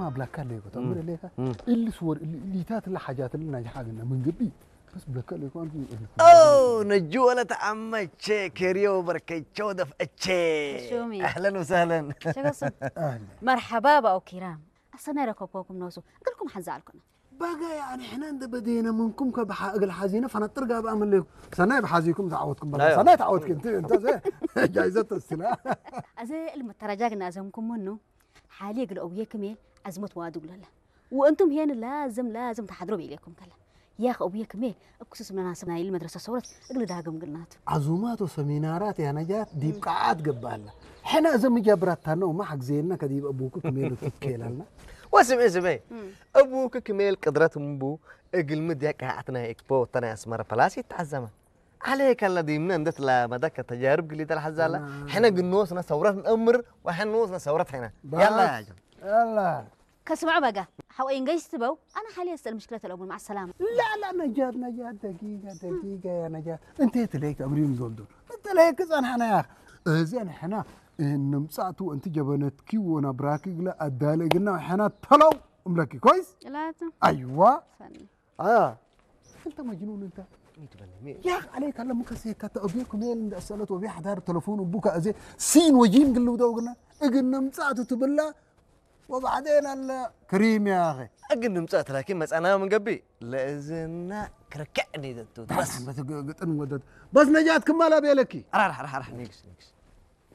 ما بلا كان ليكو تأمر ليها اللي صور اللي تات اللي حاجات اللي ناجحة لنا من قبل بس بلا كان ليكو أنت أوه نجولة عم تشي كريو بركي تشودف أتشي شومي أهلا وسهلا شغل أهلا مرحبا بقى كرام أصلا ركوبكم نوسو قلكم حنزعلكم بقى يعني إحنا عند بدينا منكم كبحق الحزينة فنترجع بعمل لكم سنة بحازيكم تعودكم بقى سنة تعودك أنت زي جايزة السلاح أزي المترجاك نازمكم منه حاليا قلوا وياكم أزمة وادق لله وأنتم هنا لازم تحضروا بيليكم كلا يا أخي أبويا كميل أكسس مناسبة هاي المدرسة صورت أقول داقم قلنات عزومات وسمينارات يا نجاة دي بقعات قبالنا حنا زم جبرتنا وما حق زينا كديب أبوك كميل وتكيل لنا واسم أبوك كميل قدرتهم بو أقل مديك عتنا إكبو تنا أسمر بلاسي تعزمه عليك الذي من عندك لا مدك تجارب قليل الحزالة حنا قنوسنا ثورة الأمر وحنا نوسنا ثورة هنا يلا يا جماعة يلا كسمعوا بقى حوين جايز تبوا أنا حاليا أسأل مشكلة الأول مع السلامة لا نجاة دقيقة يا نجاة أنت تليك أمرين زولدون أنت ليك زين حنا يا أخي زين حنا إن مساعتو أنت جبنتكي وأنا براكي لا أدالي قلنا حنا تلو أملكي كويس لا أيوة فني أنت مجنون أنت يا أخي عليك هلا مكسي كتا أبيكم يل أسألت وبي حدار تلفون وبوك أزي سين وجيم قلوا ده قلنا مساعتو تبلا وبعدين الكريم يا أخي أقل مسات لكن بس أنا من قبي لازمنا كركعني ذاتو بس قطن ودد بس نجات كمال أبي لكي راح نيكس